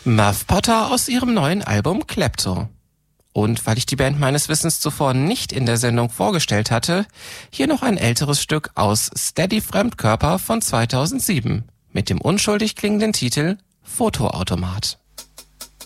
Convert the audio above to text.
Muff Potter aus ihrem neuen Album Klepto. Und weil ich die Band meines Wissens zuvor nicht in der Sendung vorgestellt hatte, hier noch ein älteres Stück aus Steady Fremdkörper von 2007 mit dem unschuldig klingenden Titel Fotoautomat.